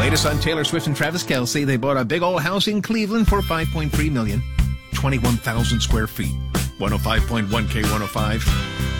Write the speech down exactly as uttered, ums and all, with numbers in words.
Latest on Taylor Swift and Travis Kelce. They bought a big old house in Cleveland for five point three million dollars, twenty-one thousand square feet. one oh five point one K one oh five.